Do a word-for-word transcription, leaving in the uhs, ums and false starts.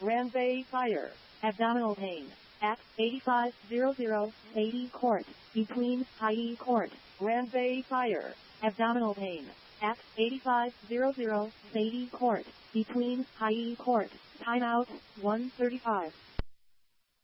Ranbei Fire. Abdominal pain. At eighty-five hundred eighty Court. Between High Court. Ranbei Fire. Abdominal pain. At eighty-five hundred eighty Court. Between High Court. Timeout, one thirty-five.